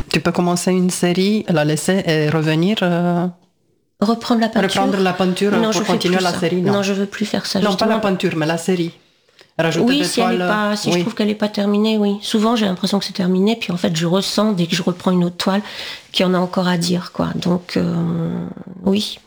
Tu peux commencer une série, la laisser et revenir reprendre la peinture non, pour continuer la série. Non, je veux plus faire ça. Non, pas la peinture, mais la série. Rajouter oui, des si, toiles, je trouve qu'elle n'est pas terminée, oui. Souvent, j'ai l'impression que c'est terminé, puis en fait, je ressens, dès que je reprends une autre toile, qu'il y en a encore à dire, quoi. Donc, oui.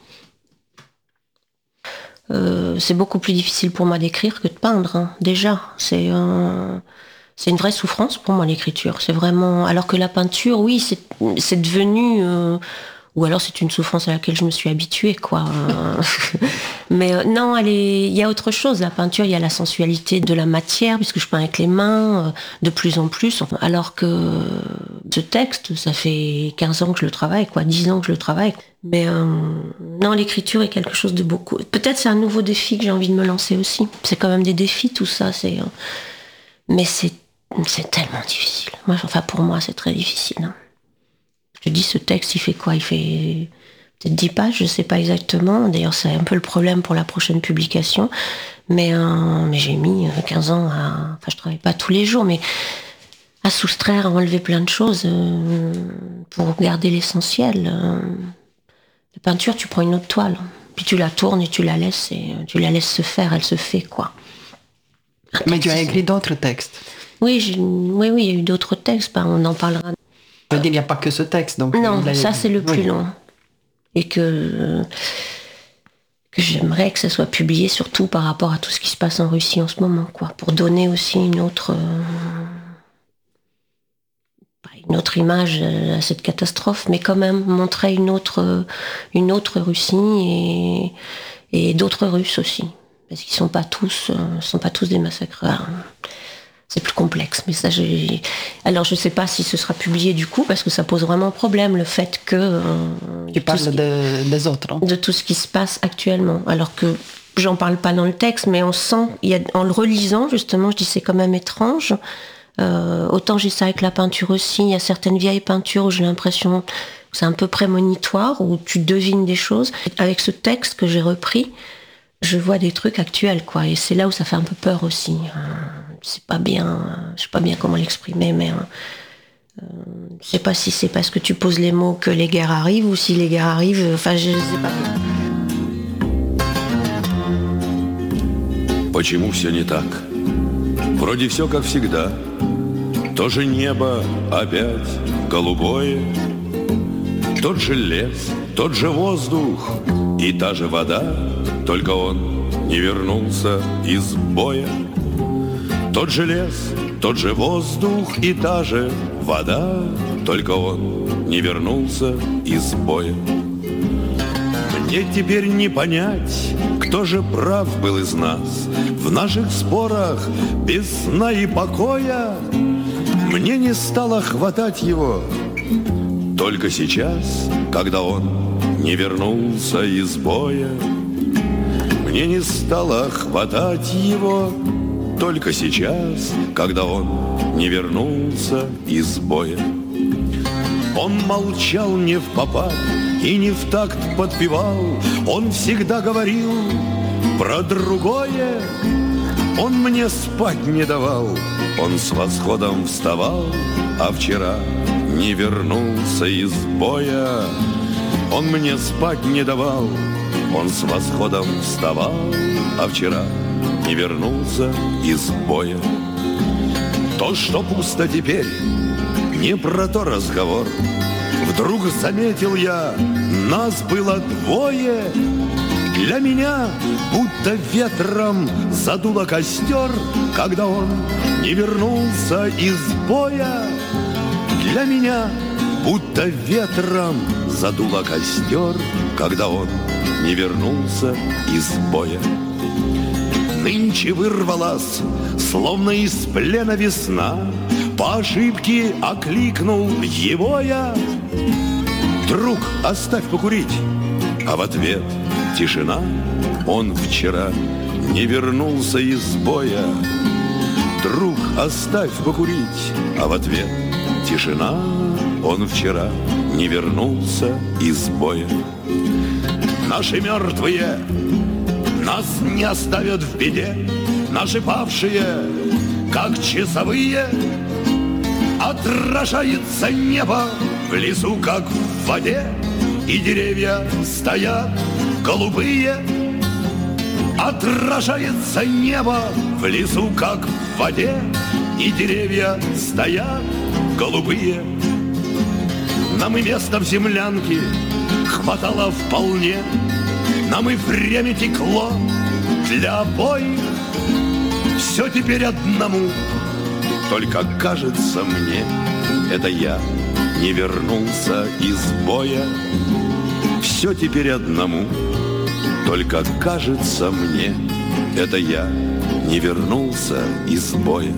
C'est beaucoup plus difficile pour moi d'écrire que de peindre, hein. Déjà. C'est une vraie souffrance pour moi, l'écriture. C'est vraiment... Alors que la peinture, oui, c'est devenu... Ou alors c'est une souffrance à laquelle je me suis habituée, quoi. Mais non, il y a autre chose. La peinture, il y a la sensualité de la matière, puisque je peins avec les mains, de plus en plus. Alors que ce texte, ça fait 15 ans que je le travaille, quoi, 10 ans que je le travaille. Mais non, l'écriture est quelque chose de beaucoup... Peut-être c'est un nouveau défi que j'ai envie de me lancer aussi. C'est quand même des défis, tout ça. Mais c'est tellement difficile. Pour moi, c'est très difficile, hein. Je dis, ce texte, il fait quoi? Il fait peut-être 10 pages, je sais pas exactement. D'ailleurs, c'est un peu le problème pour la prochaine publication. Mais j'ai mis 15 ans à... Enfin, je travaille pas tous les jours, mais à soustraire, à enlever plein de choses pour garder l'essentiel. La peinture, tu prends une autre toile, puis tu la tournes et tu la laisses se faire, elle se fait, quoi. Mais tu as écrit d'autres textes? Oui, il y a eu d'autres textes, on en parlera. Je veux dire, il n'y a pas que ce texte. Donc non, ça c'est le plus long. Et que j'aimerais que ça soit publié, surtout par rapport à tout ce qui se passe en Russie en ce moment, quoi. Pour donner aussi une autre image à cette catastrophe, mais quand même montrer une autre Russie et d'autres Russes aussi. Parce qu'ils sont pas tous des massacreurs. C'est plus complexe, mais ça, alors je sais pas si ce sera publié du coup, parce que ça pose vraiment problème, le fait que... Tu parles des autres. Hein. De tout ce qui se passe actuellement. Alors que j'en parle pas dans le texte, mais on sent, en le relisant, justement, je dis c'est quand même étrange. Autant j'ai ça avec la peinture aussi, il y a certaines vieilles peintures où j'ai l'impression que c'est un peu prémonitoire, où tu devines des choses. Avec ce texte que j'ai repris, je vois des trucs actuels, quoi, et c'est là où ça fait un peu peur aussi. Je sais pas bien comment l'exprimer, mais je sais pas si c'est parce que tu poses les mots que les guerres arrivent ou si les guerres arrivent, enfin je sais pas bien. Почему все не так? Вроде все как всегда. То же небо опять голубое, тот же лес, тот же воздух и та же вода, только он не вернулся из боя. Тот же лес, тот же воздух и та же вода, только он не вернулся из боя. Мне теперь не понять, кто же прав был из нас в наших спорах без сна и покоя. Мне не стало хватать его только сейчас, когда он не вернулся из боя. Мне не стало хватать его только сейчас, когда он не вернулся из боя. Он молчал не впопад и не в такт подпевал, он всегда говорил про другое. Он мне спать не давал, он с восходом вставал, а вчера не вернулся из боя. Он мне спать не давал, он с восходом вставал, а вчера не вернулся из боя. То, что пусто теперь, не про то разговор. Вдруг заметил я, нас было двое. Для меня будто ветром задуло костер, когда он не вернулся из боя. Для меня будто ветром задуло костер, когда он не вернулся из боя. Нынче вырвалась, словно из плена весна, по ошибке окликнул его я. Друг, оставь покурить, а в ответ тишина. Он вчера не вернулся из боя. Друг, оставь покурить, а в ответ тишина. Он вчера не вернулся из боя. Наши мертвые нас не оставят в беде, наши павшие, как часовые, Отражается небо в лесу, как в воде, и деревья стоят голубые. Отражается небо в лесу, как в воде, и деревья стоят голубые. Нам и места в землянке хватало вполне, нам и время текло для обоих. Все теперь одному, только кажется мне, это я не вернулся из боя. Все теперь одному, только кажется мне, это я не вернулся из боя.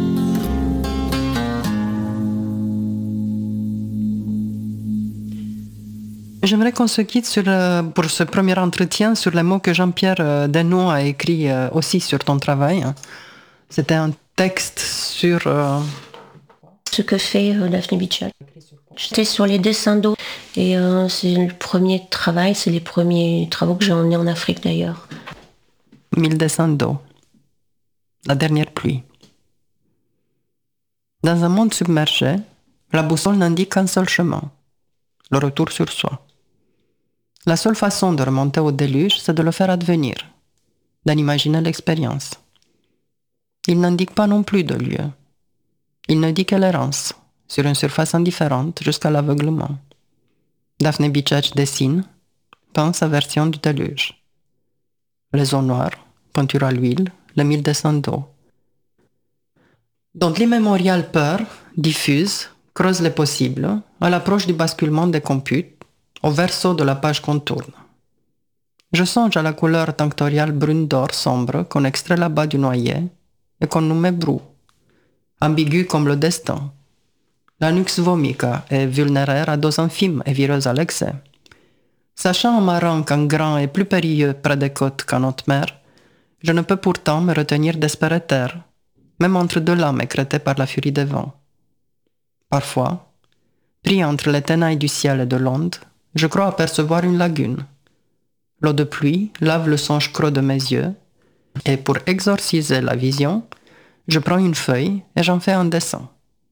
J'aimerais qu'on se quitte pour ce premier entretien sur les mots que Jean-Pierre Desnaux a écrit aussi sur ton travail. C'était un texte sur... Ce que fait Daphne Bichette. J'étais sur les dessins d'eau et c'est le premier travail, c'est les premiers travaux que j'ai emmenés en Afrique d'ailleurs. 1000 dessins d'eau. La dernière pluie. Dans un monde submergé, la boussole n'indique qu'un seul chemin, le retour sur soi. La seule façon de remonter au déluge, c'est de le faire advenir, d'en imaginer l'expérience. Il n'indique pas non plus de lieu. Il ne dit que l'errance, sur une surface indifférente jusqu'à l'aveuglement. Daphne Bichette dessine, peint sa version du déluge. Les eaux noires, peinture à l'huile, les 1000 dessins d'eau. Donc l'immémorial peur, diffuse, creuse les possibles, à l'approche du basculement des computes, au verso de la page qu'on tourne. Je songe à la couleur tinctoriale brune d'or sombre qu'on extrait là-bas du noyer et qu'on nommait brou, ambigu comme le destin. La nux vomica est vulnéraire à doses infimes et vireuse à l'excès. Sachant en marin qu'un grand est plus périlleux près des côtes qu'en haute mer, je ne peux pourtant me retenir d'espérer terre, même entre deux lames écrêtées par la furie des vents. Parfois, pris entre les tenailles du ciel et de l'onde, je crois apercevoir une lagune. L'eau de pluie lave le songe creux de mes yeux, et pour exorciser la vision, je prends une feuille et j'en fais un dessin.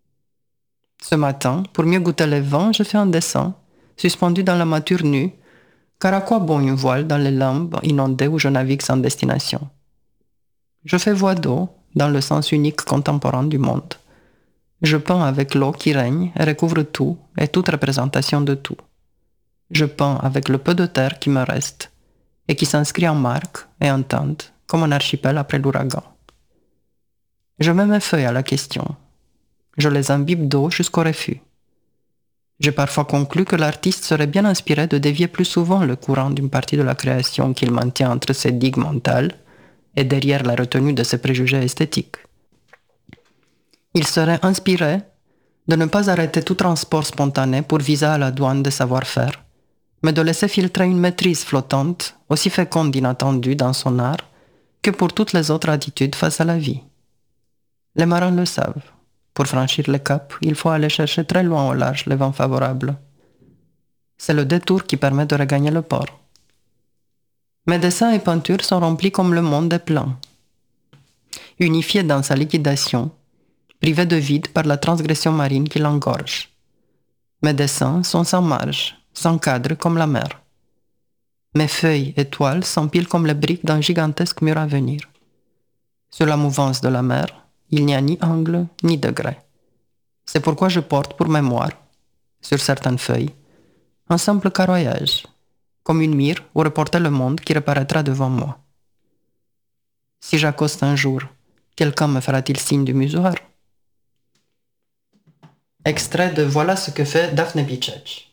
Ce matin, pour mieux goûter les vents, je fais un dessin, suspendu dans la mâture nue, car à quoi bon une voile dans les limbes inondées où je navigue sans destination? Je fais voie d'eau, dans le sens unique contemporain du monde. Je peins avec l'eau qui règne et recouvre tout et toute représentation de tout. Je peins avec le peu de terre qui me reste et qui s'inscrit en marque et en teinte comme un archipel après l'ouragan. Je mets mes feuilles à la question. Je les imbibe d'eau jusqu'au refus. J'ai parfois conclu que l'artiste serait bien inspiré de dévier plus souvent le courant d'une partie de la création qu'il maintient entre ses digues mentales et derrière la retenue de ses préjugés esthétiques. Il serait inspiré de ne pas arrêter tout transport spontané pour viser à la douane des savoir-faire, mais de laisser filtrer une maîtrise flottante, aussi féconde d'inattendu dans son art que pour toutes les autres attitudes face à la vie. Les marins le savent. Pour franchir le cap, il faut aller chercher très loin au large les vents favorables. C'est le détour qui permet de regagner le port. Mes dessins et peintures sont remplis comme le monde est plein. Unifié dans sa liquidation, privé de vide par la transgression marine qui l'engorge. Mes dessins sont sans marge, sans cadre comme la mer. Mes feuilles et toiles s'empilent comme les briques d'un gigantesque mur à venir. Sur la mouvance de la mer, il n'y a ni angle ni degré. C'est pourquoi je porte pour mémoire, sur certaines feuilles, un simple carroyage, comme une mire où reporter le monde qui reparaîtra devant moi. Si j'accoste un jour, quelqu'un me fera-t-il signe du musoir? Extrait de Voilà ce que fait Daphne Bichette.